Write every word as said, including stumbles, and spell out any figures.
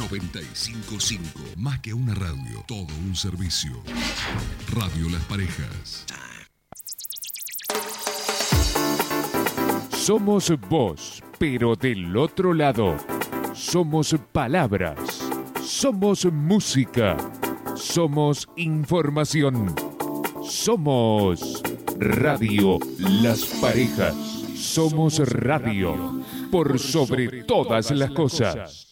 noventa y cinco punto cinco. Más que una radio, todo un servicio. Radio Las Parejas. Somos voz, pero del otro lado. Somos palabras. Somos música. Somos información. Somos Radio Las Parejas. Somos radio por sobre todas las cosas.